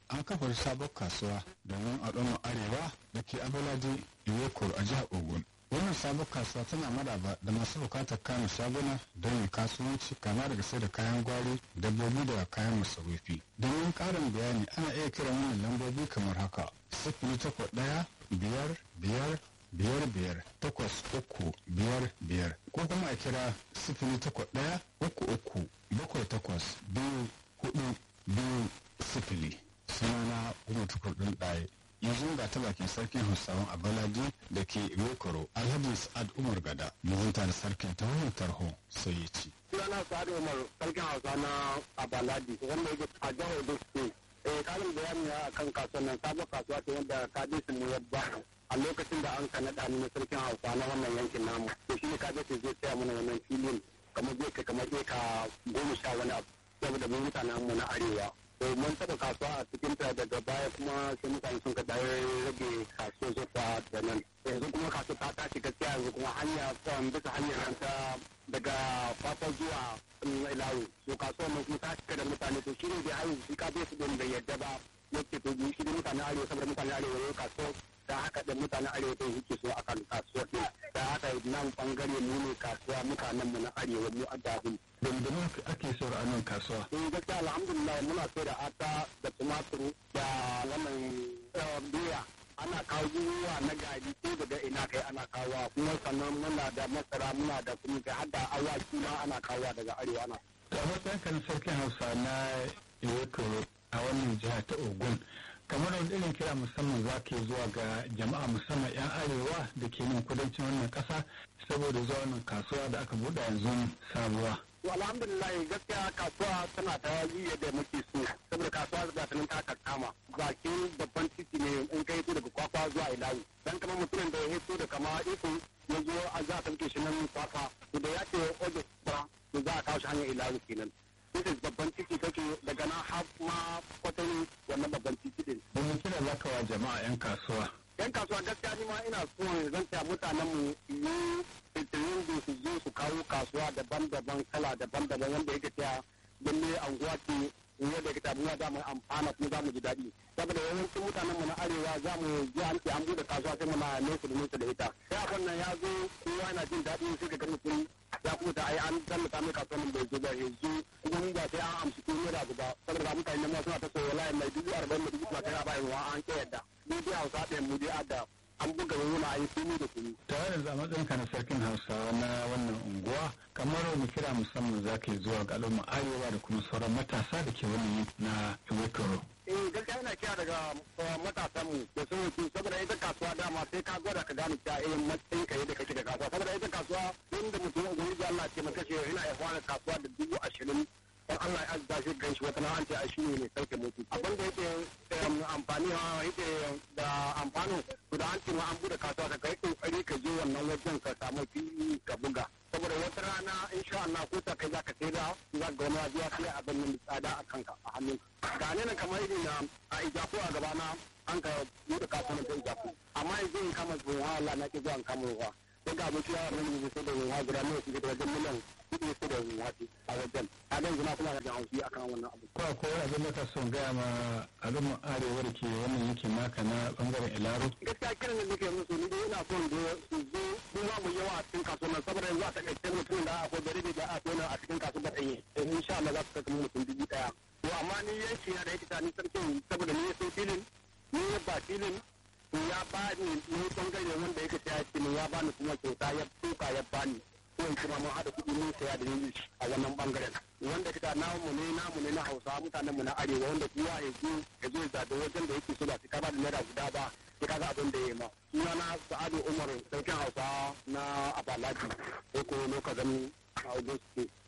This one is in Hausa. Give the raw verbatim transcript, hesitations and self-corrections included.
an kafa sabon kasuwa domin al'ummar arewa da ke abalaji iwekor a jihar ogun. Wannan sabon kasuwa tana maraba da masu bukatar kayan shaguna don yin kasuwanci kama daga sai da kayan gwari, dabbobi da kayan masarufi. Domin karin bayani ana iya kiran wannan lambobi kamar haka: sifili takwas ɗaya biyar biyar biyar biyar takwas uku biyar biyar ko kuma a kira sifili takwas ɗaya uku uku bakwai takwas biyu hudu biyu sifili. Sunana Umar Tukur ɗin ɗaye. Yanzu ga ta bakin sarkin Hausawan Abaladi da ke Iwekoro, Alhaji Sa'ad Umar Gada, muhunta da sarkin ta hanyar tarho sai ya ci. Sunana Sa'ad Umar, sarkin Hausa na Abaladi, wanda yake a jihar Ogun State. Eh, kalin bayani a kan kasuwan nan, sabon kasuwa ce wanda Kadisi mu ya ba a lokacin da an kanada ni na sarkin Hausa na wannan yankin namu. To shi ne Kadisi zai tsaya mana wannan filin kamar zai kai kamar eka goma sha wani abu, saboda mu mutanen mu na arewa. to mun taɓa kasuwa a cikin ta daga baya kuma sai mutane sun kaɗa rage kasuwa zuwa da nan yanzu kuma kasuwa ta tashi gaskiya yanzu kuma hanya bisa hanyar nan ta daga fafa zuwa ilawu so kasuwa nan kuma ta cika da mutane to shi ne da hayu shi ka su don bai yadda ba yake to shi ne mutane arewa saboda mutane arewa yau kasuwa da haka da mutane arewa ta yake so a kan kasuwa da haka nan bangare mu ne kasuwa mutanen mu na arewa mu adabin Dandamin ake so a nan kasuwa. Eh gaskiya alhamdulillah muna sai da ata da tumaturu da wannan doya ana kawo zuwa na gari ko daga ina kai ana kawo kuma sannan muna da masara muna da kuma kai har da awaki ma ana kawo daga arewa ana. To a matsayin kan sarkin Hausa na Iwekoro a wannan jiha ta Ogun kamar wani irin kira musamman za ke zuwa ga jama'a musamman 'yan arewa da ke nan kudancin wannan ƙasa saboda zuwa wannan kasuwa da aka buɗe yanzu sabuwa. To alhamdulillah gaskiya kasuwa tana ta yi yadda muke so saboda kasuwa ga ta nan ta kama bakin babban titi ne in kai daga kwakwa zuwa ilawu dan kamar mutumin da ya hito da kama iko ya zo a za a tamke shi nan kwakwa to da ya ce ojo ba to za a kawo shi hanyar ilawu kenan sai babban titi kake daga nan har ma kwatani wannan babban titi din. Wani kira za ka wa jama'a 'yan kasuwa? 'Yan kasuwa gaskiya ni ma ina so zan ta mutanen mu yi fitirin da su zo su kawo kasuwa daban-daban kala daban-daban wanda yake ta don ne anguwa ce wanda yake ta mu za mu amfana kuma za mu ji daɗi saboda yawancin mutanen mu na arewa za mu ji an ce an bude kasuwa sai muna nesa da nesa da ita sai abin nan ya zo kowa yana jin daɗi sai ka ga mutum ya kuma ta ai an tallata mai kasuwan nan bai zo ba yanzu kuma mun ba sai an amshi ko ne da ba saboda mutane ma suna ta so wallahi mai dubu arba'in da dubu talatin a bayan wa an ke yadda mu dai Hausa ɗaya mu dai adda an buga wani a yi kunu da kunu. Ta yanzu a matsayinka na sarkin Hausawa na wannan unguwa kamar wani kira musamman za ka yi zuwa ga al'umma arewa da kuma sauran matasa da ke wani na Iwekoro. Eh gaskiya ina kira daga matasan mu da sun wuce saboda ita kasuwa dama sai ka gwada ka gane cewa irin matsayin ka yadda kake da kasuwa saboda ita kasuwa inda mutum ubangiji Allah ce maka ce ina ya fara kasuwa da dubu ashirin dan Allah ya azza shi ganshi wata na an ce a shi ne mai sauke mutu abin da yake amfani ha yake da amfano to da an ce ma an bude kasuwa ka kai kokari ka je wannan wajen ka samu fili ka buga saboda wata rana insha Allah ko ta kai zaka sai da za ga wani wajiya sai abin nan tsada a kanka a hannun ga ne nan kamar irin a ijafu a gaba na an ka bude kasuwa ta ijafu amma yanzu in kama zuwa Allah na ke zuwa kama ruwa sai ga mutum ya rani ne sai da ruwa guda ne su da wajen miliyan kuɗi su da ruwa a wajen a nan zuma kuma da haushi akan wannan abu ko ko abin da ka son gaya ma al'umma arewa da ke wannan yankin naka na bangaren Ilaro gaskiya kiran da nake musu ni dai ina son da su zo kuma mu yawa a cikin kasuwar saboda yanzu a takaice mutum da akwai gari da a tona a cikin kasuwar ɗanye insha Allah za su kai mutum dubu ɗaya to amma ni yanki na da yake ta ni sarkin saboda ni sai filin ni ba filin ya ba ni ni bangare wanda yake ta yake ni ya ba ni kuma kyauta ya tuka ya ba ni ko in kuma mun haɗa kuɗi mun saya da ni a wannan bangaren wanda kita namu ne namu ne na Hausa mutanen mu na arewa wanda kowa ya zo ya zo ya da wajen da yake so ba ka ba da naira guda ba sai kaga abin da ya ma sunana Sa'adu Umar sarkin Hausa na Abalaji ko ko lokacin a Ogun State